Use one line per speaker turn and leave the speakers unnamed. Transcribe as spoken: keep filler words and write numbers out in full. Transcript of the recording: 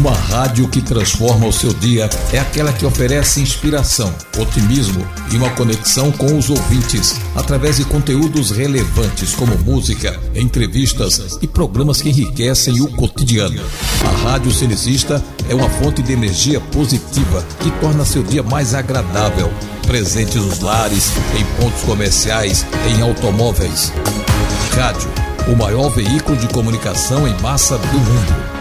Uma rádio que transforma o seu dia é aquela que oferece inspiração, otimismo e uma conexão com os ouvintes através de conteúdos relevantes como música, entrevistas e programas que enriquecem o cotidiano. A Rádio Cenecista é uma fonte de energia positiva que torna seu dia mais agradável, presente nos lares, em pontos comerciais, em automóveis. Rádio, o maior veículo de comunicação em massa do mundo.